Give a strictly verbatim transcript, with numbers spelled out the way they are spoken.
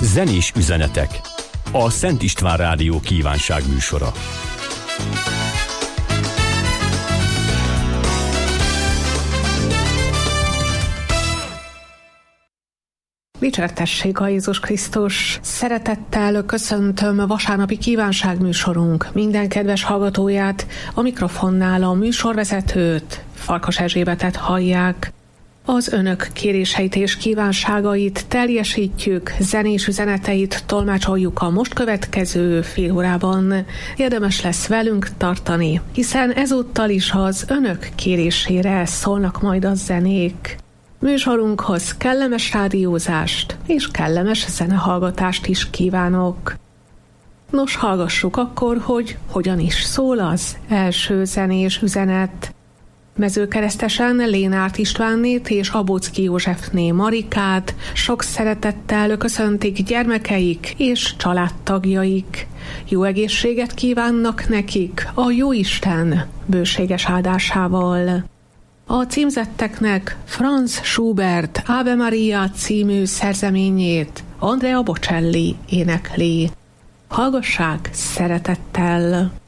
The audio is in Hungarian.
Zenés üzenetek. A Szent István Rádió kívánság műsora. Dicsértessék a Jézus Krisztus! Szeretettel köszöntöm vasárnapi kívánságműsorunk minden kedves hallgatóját, a mikrofonnál a műsorvezetőt, Farkas Erzsébetet hallják. Az önök kéréseit és kívánságait teljesítjük, zenés üzeneteit tolmácsoljuk a most következő fél órában. Érdemes lesz velünk tartani, hiszen ezúttal is az önök kérésére szólnak majd a zenék. Műsorunkhoz kellemes rádiózást és kellemes zenehallgatást is kívánok. Nos, hallgassuk akkor, hogy hogyan is szól az első zenés üzenet. Mezőkeresztesen Lénárt Istvánnét és Abóczki Józsefné Marikát sok szeretettel köszöntik gyermekeik és családtagjaik. Jó egészséget kívánnak nekik a Jóisten bőséges áldásával. A címzetteknek Franz Schubert Ave Maria című szerzeményét Andrea Bocelli énekli. Hallgassák szeretettel!